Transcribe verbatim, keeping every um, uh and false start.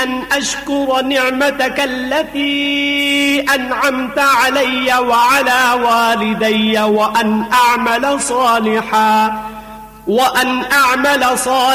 أن أشكر نعمتك التي أنعمت علي وعلى والدي وأن أعمل صالحا وأن أعمل صالحا